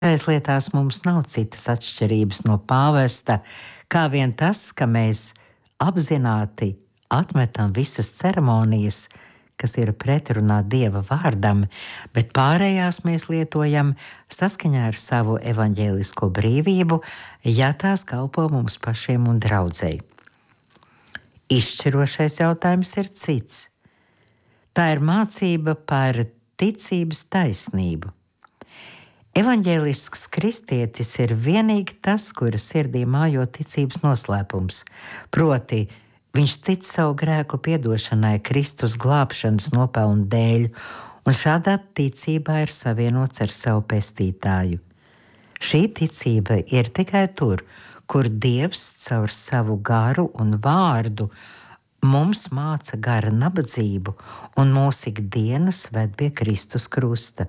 Šais lietās mums nav citas atšķirības no pāvesta, kā vien tas, ka mēs apzināti atmetam visas ceremonijas, kas ir pretrunā Dieva vārdam, bet pārējās mēs lietojam saskaņā ar savu evaņģēlisko brīvību, ja tās kalpo mums pašiem un draudzei. Izšķirošais jautājums ir cits. Tā ir mācība par ticības taisnību. Evaņģēlisks kristietis ir vienīgi tas, kura sirdī mājo ticības noslēpums, proti viņš tic savu grēku piedošanai Kristus glābšanas nopelnu dēļ, un šādā ticībā ir savienots ar savu pestītāju. Šī ticība ir tikai tur, kur Dievs caur savu garu un vārdu mums māca gara nabadzību un mūs ikdienas ved pie Kristus krusta.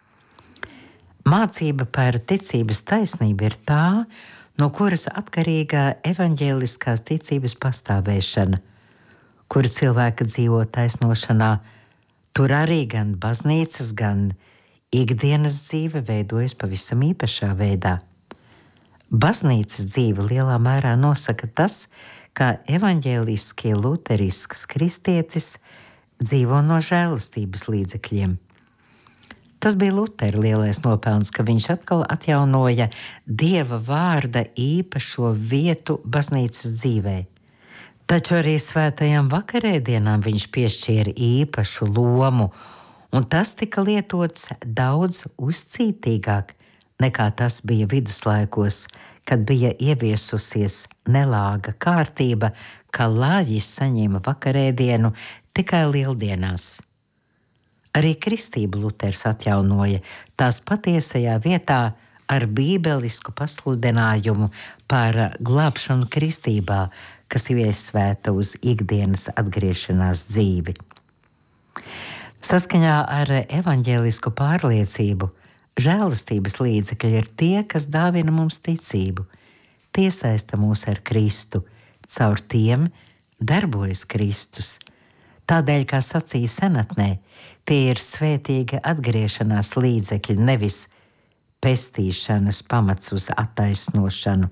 Mācība par ticības taisnību ir tā, no kuras atkarīgā evaņģēliskās ticības pastāvēšana, kura cilvēka dzīvo taisnošanā, tur arī gan baznīcas, gan ikdienas dzīve veidojas pavisam īpašā veidā. Baznīcas dzīve lielā mērā nosaka tas, kā evaņģēliskie luterisks kristietis dzīvo no žēlastības līdzekļiem. Tas bija Lutera lielais nopelns, ka viņš atkal atjaunoja Dieva vārda īpašo vietu baznīcas dzīvē. Taču arī svētajām vakarēdienām viņš piešķīra īpašu lomu, un tas tika lietots daudz uzcītīgāk nekā tas bija viduslaikos, kad bija ieviesusies nelāga kārtība, ka lāģis saņēma vakarēdienu tikai lieldienās. Arī kristību Luters atjaunoja tās patiesajā vietā ar bībelisku pasludinājumu par glābšanu kristībā, kas ir iesvēta uz ikdienas atgriešanās dzīvi. Saskaņā ar evaņģēlisku pārliecību, žēlastības līdzekļi ir tie, kas dāvina mums ticību, tie saista mūs ar Kristu, caur tiem darbojas Kristus. Tādēļ, kā sacīja senatnē, tie ir svētīga atgriešanās līdzekļi, nevis pestīšanas pamats uz attaisnošanu.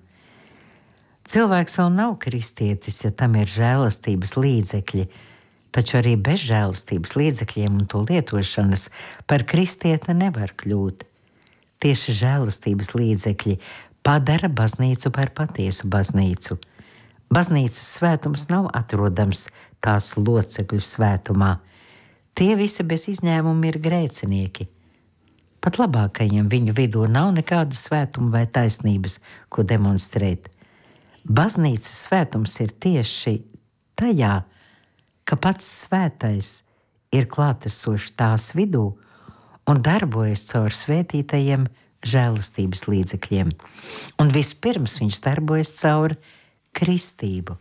Cilvēks vēl nav kristietis, ja tam ir žēlastības līdzekļi, taču arī bez žēlastības līdzekļiem un to lietošanas par kristieti nevar kļūt. Tieši žēlastības līdzekļi padara baznīcu par patiesu baznīcu. Baznīcas svētums nav atrodams tās locekļu svētumā. Tie visi bez izņēmuma ir grēcinieki. Pat labākajiem viņu vidū nav nekāda svētuma vai taisnības, ko demonstrēt. Baznīcas svētums ir tieši tajā, ka pats svētais ir klātesošs tās vidū un darbojas caur svētītajiem žēlastības līdzekļiem. Un vispirms viņš darbojas caur kristību.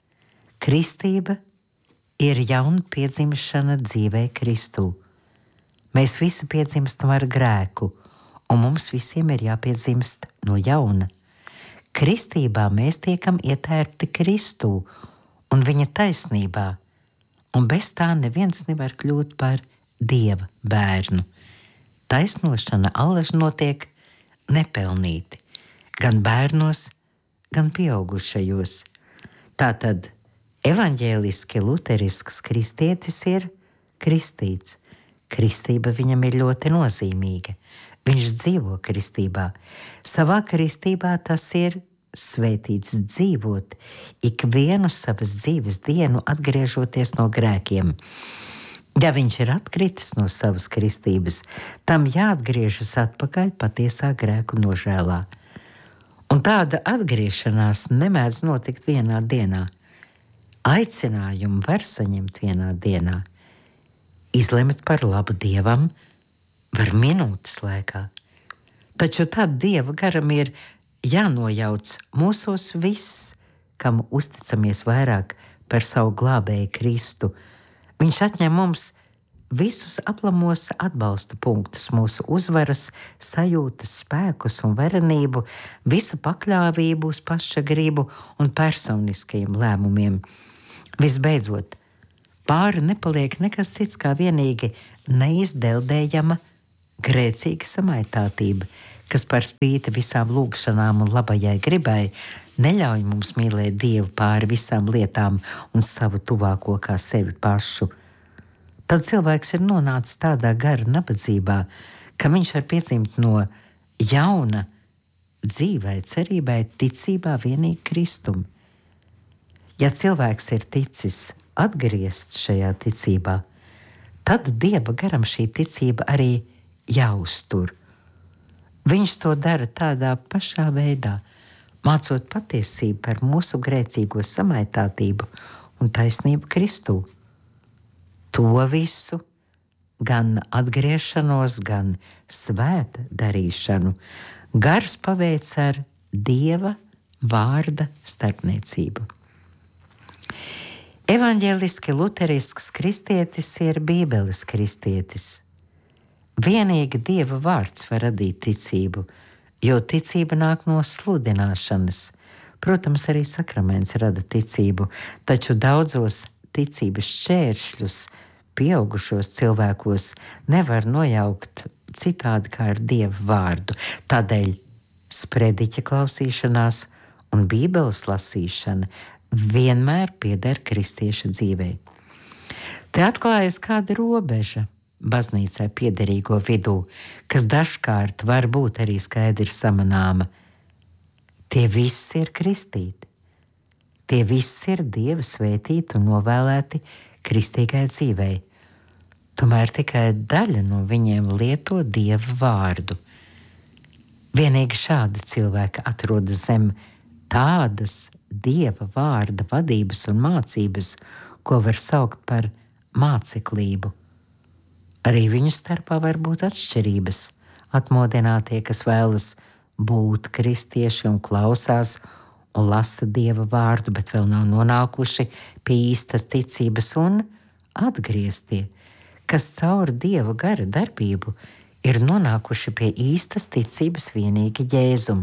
Kristība ir jauna piedzimšana dzīvē Kristū. Mēs visi piedzimstam ar grēku, un mums visiem ir jāpiedzimst no jauna. Kristībā mēs tiekam ietērpti Kristū un viņa taisnībā, un bez tā neviens nevar kļūt par Dieva bērnu. Taisnošana allaž notiek nepelnīti, gan bērnos, gan pieaugušajos. Tātad evaņģēliski luterisks kristietis ir kristīts. Kristība viņam ir ļoti nozīmīga. Viņš dzīvo kristībā. Savā kristībā tas ir svētīts dzīvot ikvienu savas dzīves dienu, atgriežoties no grēkiem. Ja viņš ir atkritis no savas kristības, tam jāatgriežas atpakaļ patiesā grēku nožēlā. Un tāda atgriešanās nemēdz notikt vienā dienā. Aicinājumu var saņemt vienā dienā. Izlemt par labu Dievam var minūtes laikā. Taču tad Dieva garam ir jānojauc mūsos viss, kam uzticamies vairāk par savu glābēju Kristu. Viņš atņem mums visus aplamos atbalsta punktus, mūsu uzvaras, sajūtas, spēkus un varenību, visu pakļāvību uz pašagribu un personiskajiem lēmumiem. Visbeidzot, pāri nepaliek nekas cits kā vienīgi neizdeldējama grēcīga samaitātība, kas par spīti visām lūgšanām un labajai gribai neļauj mums mīlēt Dievu pāri visām lietām un savu tuvāko kā sevi pašu, tad cilvēks ir nonācis tādā gara nabadzībā, ka viņš var piedzimt no jauna dzīvai, cerībai, ticībā vienīgi Kristum. Ja cilvēks ir ticis atgriezts šajā ticībā, tad Dieva garam šī ticība arī jāuztur. Viņš to dara tādā pašā veidā, mācot patiesību par mūsu grēcīgo samaitātību un taisnību Kristū. To visu, gan atgriešanos, gan svēta darīšanu, Gars paveic ar Dieva vārda starpniecību. Evaņģēliski luterisks kristietis ir Bībeles kristietis. Vienīgi Dieva vārds var radīt ticību, jo ticība nāk no sludināšanas. Protams, arī sakraments rada ticību, taču daudzos ticības šķēršļus pieaugušos cilvēkos nevar nojaukt citādi kā ar Dieva vārdu. Tādēļ sprediķa klausīšanās un Bībeles lasīšana vienmēr pieder kristieša dzīvei. Te atklājas kāda robeža baznīcai piederīgo vidū, kas dažkārt var būt arī skaidri samanāma. Tie visi ir kristīti. Tie visi ir Dieva svētīti un novēlēti kristīgai dzīvei. Tomēr tikai daļa no viņiem lieto Dieva vārdu. Vienīgi šādi cilvēki atrodas zem tādas Dieva vārda vadības un mācības, ko var saukt par māceklību. Arī viņu starpā var būt atšķirības. Atmodinātie, kas vēlas būt kristieši un klausās un lasa Dieva vārdu, bet vēl nav nonākuši pie īstas ticības, un atgrieztie, kas caur Dieva gara darbību ir nonākuši pie īstas ticības vienīgi Jēzum.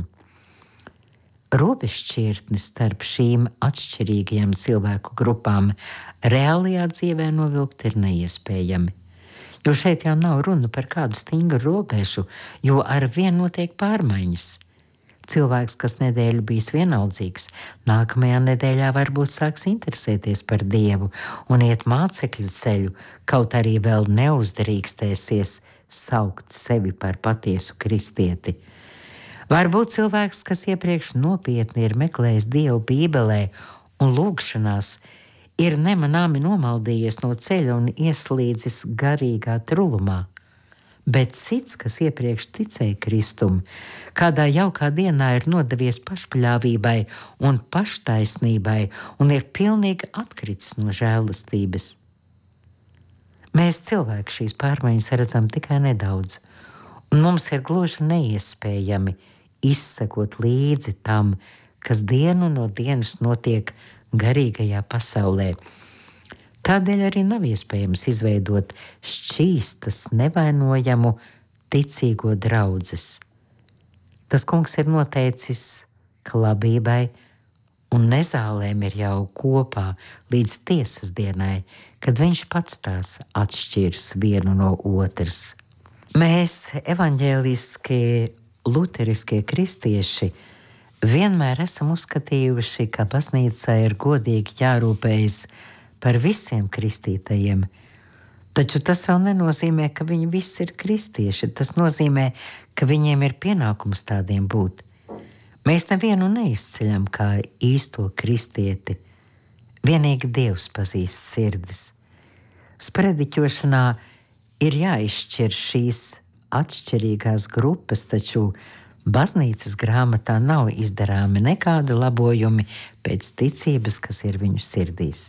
Robežšķirtnes starp šīm atšķirīgajām cilvēku grupām reālajā dzīvē novilkt ir neiespējami. Jo šeit jau nav runa par kādu stingru robežu, jo ar vienu notiek pārmaiņas. Cilvēks, kas nedēļu bijis vienaldzīgs, nākamajā nedēļā varbūt sāks interesēties par Dievu un iet mācekļu ceļu, kaut arī vēl neuzdrīkstēsies saukt sevi par patiesu kristieti. Varbūt cilvēks, kas iepriekš nopietni ir meklējis Dievu Bībelē un lūgšanās, ir nemanāmi nomaldījies no ceļa un ieslīdzis garīgā trulumā. Bet cits, kas iepriekš ticēja Kristum, kādā jaukā dienā ir nodevies pašpaļāvībai un paštaisnībai un ir pilnīgi atkritis no žēlastības. Mēs cilvēki šīs pārmaiņas redzam tikai nedaudz, un mums ir gluži neiespējami izsekot līdzi tam, kas dienu no dienas notiek garīgajā pasaulē. Tādēļ arī nav iespējams izveidot šķīstas, nevainojamu, ticīgo draudzes. Tas kungs ir noteicis, ka labībai un nezālēm ir jau kopā līdz tiesas dienai, kad viņš pats tās atšķirs vienu no otras. Mēs, evaņģēliskie, luteriskie kristieši, vienmēr esam uzskatījuši, ka baznīcai ir godīgi jārūpējas par visiem kristītajiem, taču tas vēl nenozīmē, ka viņi visi ir kristieši. Tas nozīmē, ka viņiem ir pienākums tādiem būt. Mēs nevienu neizceļam kā īsto kristieti. Vienīgi Dievs pazīst sirdis. Sprediķošanā ir jāizšķir šīs atšķirīgās grupas, taču baznīcas grāmatā nav izdarāmi nekādi labojumi pēc ticības, kas ir viņu sirdīs.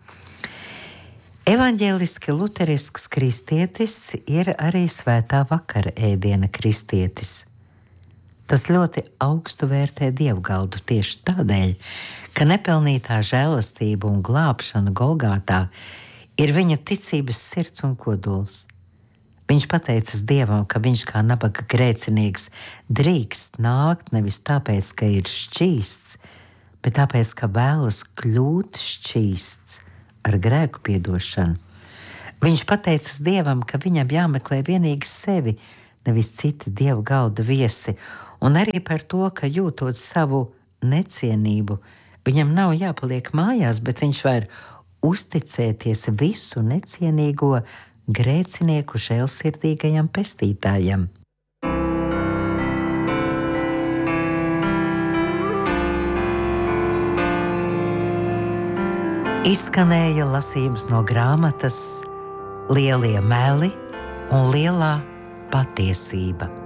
Evaņģēliski luterisks kristietis ir arī svētā vakara ēdiena kristietis. Tas ļoti augstu vērtē dievgaldu tieši tādēļ, ka nepelnītā žēlastība un glābšana Golgātā ir viņa ticības sirds un kodols. Viņš pateicas Dievam, ka viņš kā nabaga grēcinieks drīkst nākt nevis tāpēc, ka ir šķīsts, bet tāpēc, ka vēlas kļūt šķīsts ar grēku piedošanu. Viņš pateicas Dievam, ka viņam jāmeklē vienīgi sevi, nevis citi Dieva galda viesi, un arī par to, ka jūtot savu necienību, viņam nav jāpaliek mājās, bet viņš var uzticēties visu necienīgo grēcinieku žēlsirdīgajam pestītājam. Izskanēja lasījums no grāmatas Lielie meli un lielā patiesība.